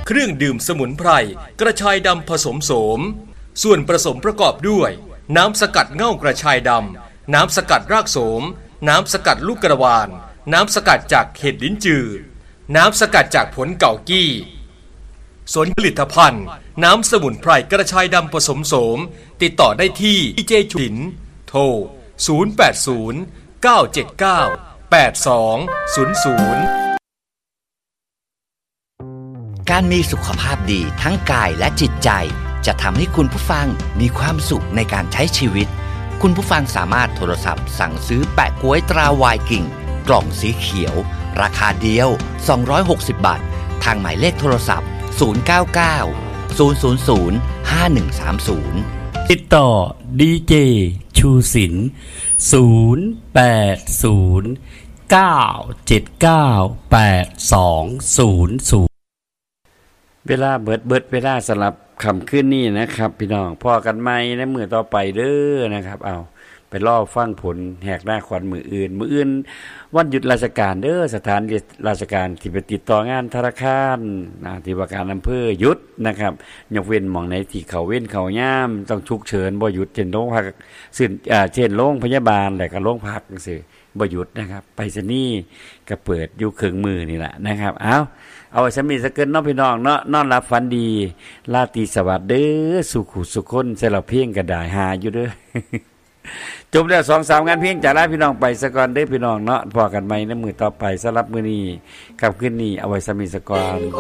เครื่องดื่มสมุนไพรกระชายดำผสมโสมส่วนผสมประกอบด้วยน้ำสกัดเง่ากระชายดำน้ำสกัดรากโสมน้ำสกัดลูกกระวานน้ำสกัดจากเห็ดลิ้นจือน้ำสกัดจากผลเก่ากี้ส่วนผลิตภัณฑ์น้ำสมุนไพรกระชายดำผสมโสมติดต่อได้ที่ดีเจฉุนโทร080 979 8200 การมีสุขภาพดีทั้งกายและจิตใจจะทำให้คุณผู้ฟังมีความสุขในการใช้ชีวิตคุณผู้ฟังสามารถโทรศัพท์สั่งซื้อแปะก๊วยตราวายกิ่งกล่องสีเขียวราคาเดียว260 บาททางหมายเลขโทรศัพท์099 000 5130 ติดต่อดีเจชูศิลป์080 979 8200 เวลาเบิดเวลาสลับคำขึ้นนี่นะครับพี่น้องพอกันไหมในมือต่อไปเด้อนะครับเอาไปรอฟังผลแหกหน้าขวัญมืออื่นวันหยุดราชการเด้อสถานราชการที่ไปติดต่องานธนาคารที่ว่าการอำเภอหยุดนะครับยกเว้นหม่องไหนที่เขาเว้นเขาย่ามต้องฉุกเฉินบ่หยุดเช่นโรงพักเช่นโรงพยาบาลและก็โรงพักจังซี่บ่หยุดนะครับไปซะนี่ก็เปิดอยู่เครื่องมือนี่แหละนะครับเอาสามีสะเกินเนาะพี่น้องเนาะนอนหลับฝันดีราตรีสวัสดิ์เด้อสุขุสุขคนใส่เราเพียงก็ได้หาอยู่เด้อ จบแล้ว 2-3 งานเพียงจากลาพี่น้องไปซะก่อนเด้อพี่น้องเนาะพอกันใหม่ในมื้อต่อไปสำหรับมื้อนี้ค่ำคืนนี้เอาไว้สามีซะก่อน